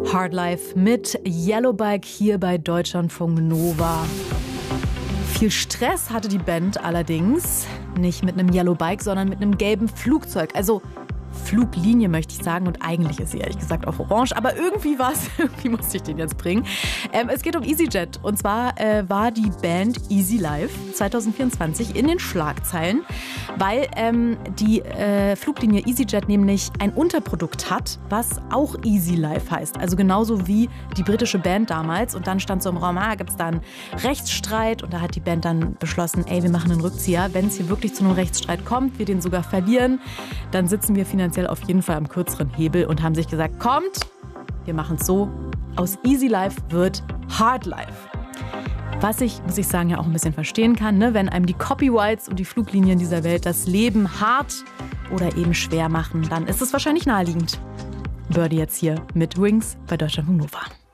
Hard Life mit Yellowbike hier bei Deutschlandfunk Nova. Viel Stress hatte die Band allerdings. Nicht mit einem Yellowbike, sondern mit einem gelben Flugzeug. Also Fluglinie möchte ich sagen, und eigentlich ist sie ehrlich gesagt auf Orange, aber irgendwie musste ich den jetzt bringen. Es geht um EasyJet, und zwar war die Band Easy Life 2024 in den Schlagzeilen, weil die Fluglinie EasyJet nämlich ein Unterprodukt hat, was auch Easy Life heißt, also genauso wie die britische Band damals, und dann stand so im Raum, gibt es da einen Rechtsstreit, und da hat die Band dann beschlossen, wir machen einen Rückzieher, wenn es hier wirklich zu einem Rechtsstreit kommt, wir den sogar verlieren, dann sitzen wir finanziell auf jeden Fall am kürzeren Hebel, und haben sich gesagt, kommt, wir machen es so, aus Easy Life wird Hard Life. Was ich, muss ich sagen, ja auch ein bisschen verstehen kann, ne? Wenn einem die Copyrights und die Fluglinien dieser Welt das Leben hart oder eben schwer machen, dann ist es wahrscheinlich naheliegend. Birdie jetzt hier mit Wings bei Deutschlandfunk Nova.